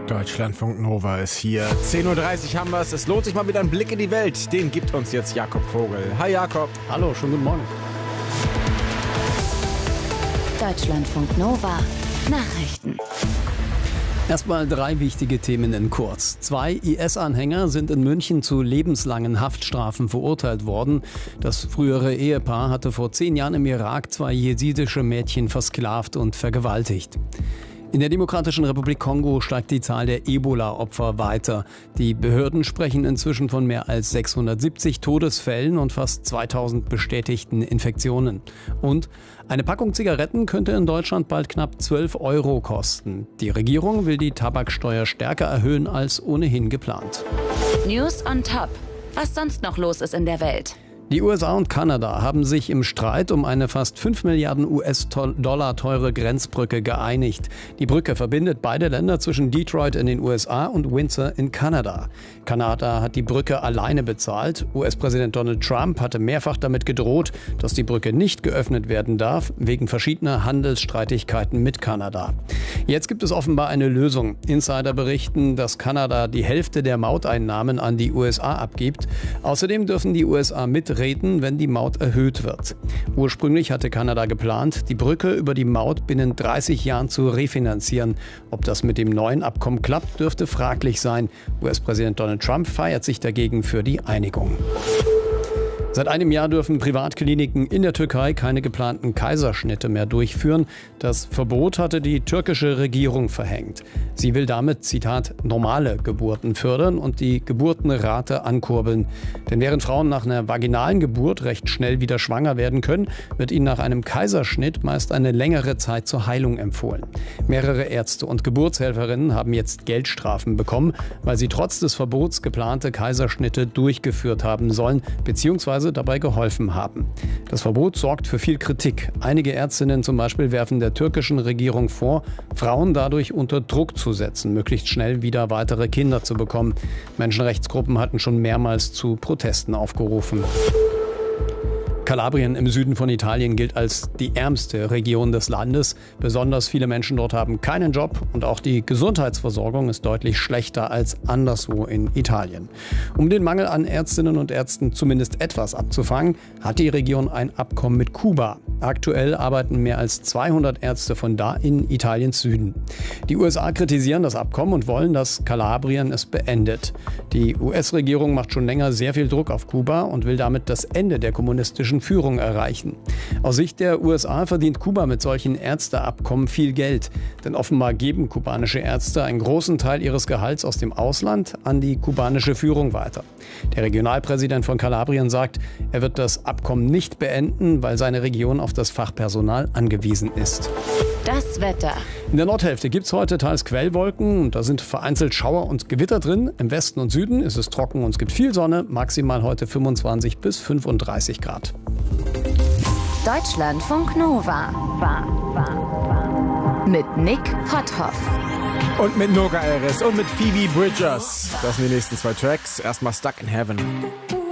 Deutschlandfunk Nova ist hier. 10.30 Uhr haben wir es. Es lohnt sich mal wieder ein Blick in die Welt. Den gibt uns jetzt Jakob Vogel. Hi Jakob. Hallo, schönen guten Morgen. Deutschlandfunk Nova. Nachrichten. Erstmal 3 wichtige Themen in kurz. 2 IS-Anhänger sind in München zu lebenslangen Haftstrafen verurteilt worden. Das frühere Ehepaar hatte vor 10 Jahren im Irak 2 jesidische Mädchen versklavt und vergewaltigt. In der Demokratischen Republik Kongo steigt die Zahl der Ebola-Opfer weiter. Die Behörden sprechen inzwischen von mehr als 670 Todesfällen und fast 2000 bestätigten Infektionen. Und eine Packung Zigaretten könnte in Deutschland bald knapp 12 € kosten. Die Regierung will die Tabaksteuer stärker erhöhen als ohnehin geplant. News on top. Was sonst noch los ist in der Welt? Die USA und Kanada haben sich im Streit um eine fast 5 Milliarden US-Dollar teure Grenzbrücke geeinigt. Die Brücke verbindet beide Länder zwischen Detroit in den USA und Windsor in Kanada. Kanada hat die Brücke alleine bezahlt. US-Präsident Donald Trump hatte mehrfach damit gedroht, dass die Brücke nicht geöffnet werden darf, wegen verschiedener Handelsstreitigkeiten mit Kanada. Jetzt gibt es offenbar eine Lösung. Insider berichten, dass Kanada die Hälfte der Mauteinnahmen an die USA abgibt. Außerdem dürfen die USA mitreden, wenn die Maut erhöht wird. Ursprünglich hatte Kanada geplant, die Brücke über die Maut binnen 30 Jahren zu refinanzieren. Ob das mit dem neuen Abkommen klappt, dürfte fraglich sein. US-Präsident Donald Trump feiert sich dagegen für die Einigung. Seit einem Jahr dürfen Privatkliniken in der Türkei keine geplanten Kaiserschnitte mehr durchführen. Das Verbot hatte die türkische Regierung verhängt. Sie will damit, Zitat, normale Geburten fördern und die Geburtenrate ankurbeln. Denn während Frauen nach einer vaginalen Geburt recht schnell wieder schwanger werden können, wird ihnen nach einem Kaiserschnitt meist eine längere Zeit zur Heilung empfohlen. Mehrere Ärzte und Geburtshelferinnen haben jetzt Geldstrafen bekommen, weil sie trotz des Verbots geplante Kaiserschnitte durchgeführt haben sollen, beziehungsweise dabei geholfen haben. Das Verbot sorgt für viel Kritik. Einige Ärztinnen zum Beispiel werfen der türkischen Regierung vor, Frauen dadurch unter Druck zu setzen, möglichst schnell wieder weitere Kinder zu bekommen. Menschenrechtsgruppen hatten schon mehrmals zu Protesten aufgerufen. Kalabrien im Süden von Italien gilt als die ärmste Region des Landes. Besonders viele Menschen dort haben keinen Job und auch die Gesundheitsversorgung ist deutlich schlechter als anderswo in Italien. Um den Mangel an Ärztinnen und Ärzten zumindest etwas abzufangen, hat die Region ein Abkommen mit Kuba. Aktuell arbeiten mehr als 200 Ärzte von da in Italiens Süden. Die USA kritisieren das Abkommen und wollen, dass Kalabrien es beendet. Die US-Regierung macht schon länger sehr viel Druck auf Kuba und will damit das Ende der kommunistischen Führung erreichen. Aus Sicht der USA verdient Kuba mit solchen Ärzteabkommen viel Geld. Denn offenbar geben kubanische Ärzte einen großen Teil ihres Gehalts aus dem Ausland an die kubanische Führung weiter. Der Regionalpräsident von Kalabrien sagt, er wird das Abkommen nicht beenden, weil seine Region auf das Fachpersonal angewiesen ist. Das Wetter. In der Nordhälfte gibt es heute teils Quellwolken und da sind vereinzelt Schauer und Gewitter drin. Im Westen und Süden ist es trocken und es gibt viel Sonne, maximal heute 25 bis 35 Grad. Deutschlandfunk Nova. Mit Nick Potthoff. Und mit Noga Elris und mit Phoebe Bridgers. Das sind die nächsten 2 Tracks. Erstmal Stuck in Heaven.